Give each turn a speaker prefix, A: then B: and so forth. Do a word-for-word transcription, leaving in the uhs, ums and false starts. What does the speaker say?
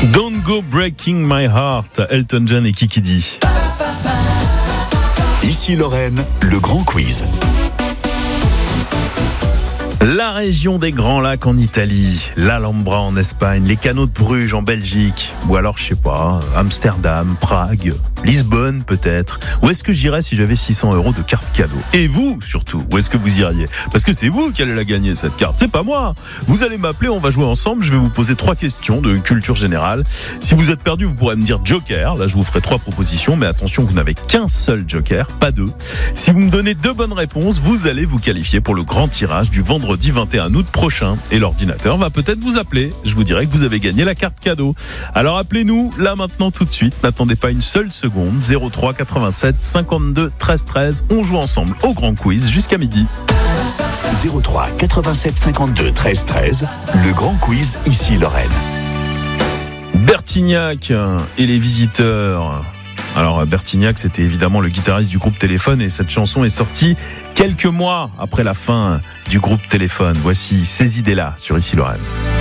A: Don't Go Breaking My Heart, Elton John et Kiki D.
B: Ici Lorraine, le grand quiz.
A: La région des Grands Lacs en Italie, l'Alhambra en Espagne, les canaux de Bruges en Belgique, ou alors je sais pas, Amsterdam, Prague, Lisbonne peut-être. Où est-ce que j'irais si j'avais six cents euros de carte cadeau? Et vous surtout, où est-ce que vous iriez? Parce que c'est vous qui allez la gagner cette carte, c'est pas moi. Vous allez m'appeler, on va jouer ensemble, je vais vous poser trois questions de culture générale. Si vous êtes perdu, vous pourrez me dire joker, là je vous ferai trois propositions, mais attention, vous n'avez qu'un seul joker, pas deux. Si vous me donnez deux bonnes réponses, vous allez vous qualifier pour le grand tirage du vendredi vingt et un août prochain. Et l'ordinateur va peut-être vous appeler. Je vous dirai que vous avez gagné la carte cadeau. Alors appelez-nous là maintenant tout de suite. N'attendez pas une seule seconde. zéro trois quatre-vingt-sept cinquante-deux treize treize. On joue ensemble au grand quiz jusqu'à midi.
B: zéro trois quatre-vingt-sept cinquante-deux treize treize. Le grand quiz ici Lorraine.
A: Bertignac et les visiteurs. Alors Bertignac, c'était évidemment le guitariste du groupe Téléphone et cette chanson est sortie quelques mois après la fin du groupe Téléphone. Voici ces idées-là sur Ici Lorraine.